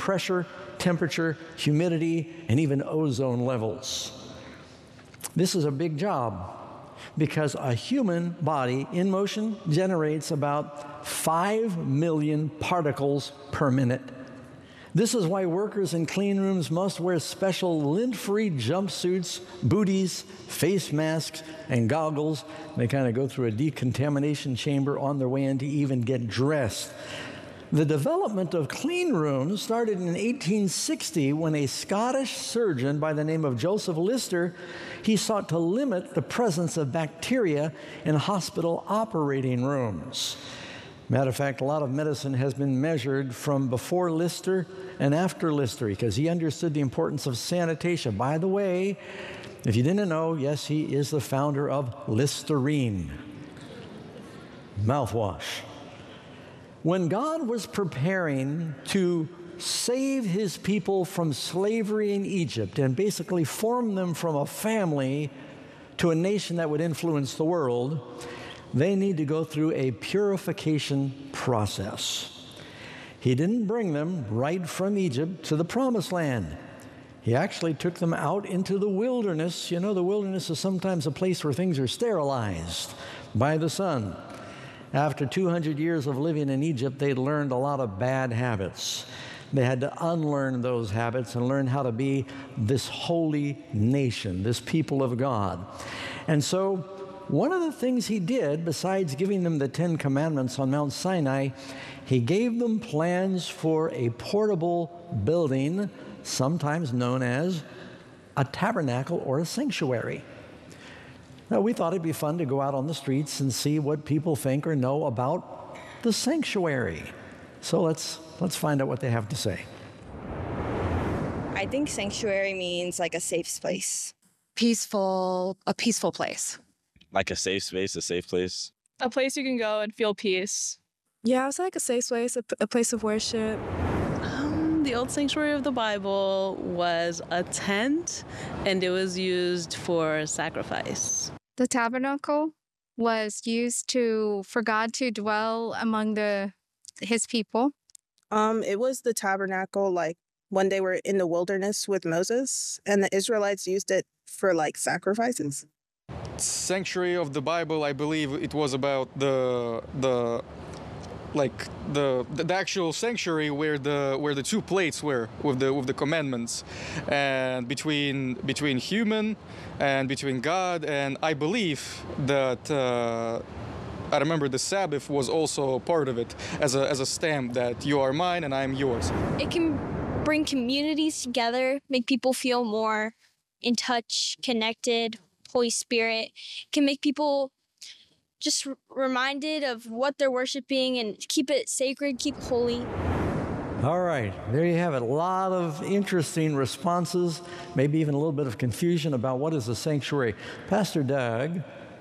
pressure, temperature, humidity, and even ozone levels. This is a big job because a human body in motion generates about 5 million particles per minute. This is why workers in clean rooms must wear special lint-free jumpsuits, booties, face masks, and goggles. They kind of go through a decontamination chamber on their way in to even get dressed. The development of clean rooms started in 1860 when a Scottish surgeon by the name of Joseph Lister, he sought to limit the presence of bacteria in hospital operating rooms. Matter of fact, a lot of medicine has been measured from before Lister and after Lister because he understood the importance of sanitation. By the way, if you didn't know, yes, he is the founder of Listerine mouthwash. When God was preparing to save his people from slavery in Egypt and basically form them from a family to a nation that would influence the world, they need to go through a purification process. He didn't bring them right from Egypt to the Promised Land. He actually took them out into the wilderness. You know, the wilderness is sometimes a place where things are sterilized by the sun. After 200 years of living in Egypt, they'd learned a lot of bad habits. They had to unlearn those habits and learn how to be this holy nation, this people of God. And so one of the things he did, besides giving them the 10 Commandments on Mount Sinai, he gave them plans for a portable building, sometimes known as a tabernacle or a sanctuary. Now, we thought it'd be fun to go out on the streets and see what people think or know about the sanctuary. So let's find out what they have to say. I think sanctuary means like a safe place. A peaceful place. Like a safe space, a safe place. A place you can go and feel peace. Yeah, it's like a safe place, a place of worship. The old sanctuary of the Bible was a tent, and it was used for sacrifice. The tabernacle was used for God to dwell among his people. It was the tabernacle, like when they were in the wilderness with Moses, and the Israelites used it for like sacrifices. Sanctuary of the Bible, I believe it was about the actual sanctuary where the two plates were with the commandments, and between human and between God. And I believe that I remember the Sabbath was also part of it as a stamp that you are mine and I am yours. It can bring communities together, make people feel more in touch, connected. Holy Spirit can make people just reminded of what they're worshiping and keep it sacred, keep it holy. All right, there you have it. A lot of interesting responses, maybe even a little bit of confusion about what is a sanctuary. Pastor Doug,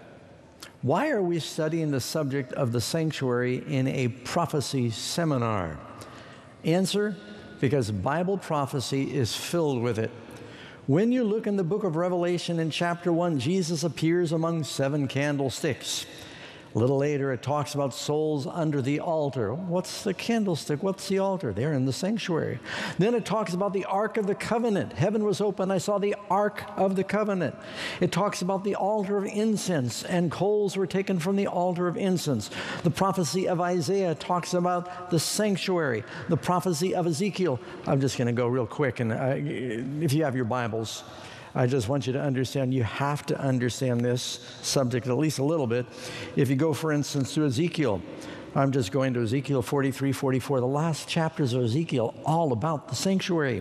why are we studying the subject of the sanctuary in a prophecy seminar? Answer, because Bible prophecy is filled with it. When you look in the book of Revelation in chapter 1, Jesus appears among 7 candlesticks. A little later, it talks about souls under the altar. What's the candlestick? What's the altar? They're in the sanctuary. Then it talks about the Ark of the Covenant. Heaven was open. I saw the Ark of the Covenant. It talks about the altar of incense, and coals were taken from the altar of incense. The prophecy of Isaiah talks about the sanctuary. The prophecy of Ezekiel. I'm just going to go real quick, and if you have your Bibles, I just want you to understand, you have to understand this subject at least a little bit. If you go, for instance, to Ezekiel, I'm just going to Ezekiel 43, 44, the last chapters of Ezekiel, all about the sanctuary.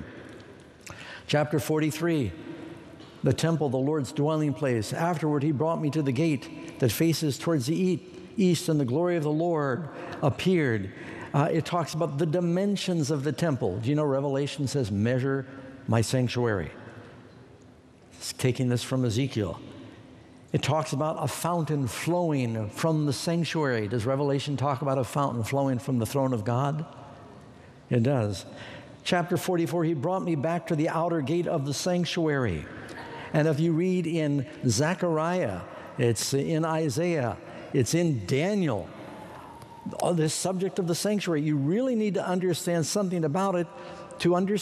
Chapter 43, the temple, the Lord's dwelling place. Afterward, he brought me to the gate that faces towards the east, and the glory of the Lord appeared. It talks about the dimensions of the temple. Do you know Revelation says, measure my sanctuary? It's taking this from Ezekiel. It talks about a fountain flowing from the sanctuary. Does Revelation talk about a fountain flowing from the throne of God? It does. Chapter 44, he brought me back to the outer gate of the sanctuary. And if you read in Zechariah, it's in Isaiah, it's in Daniel, this subject of the sanctuary, you really need to understand something about it. to understand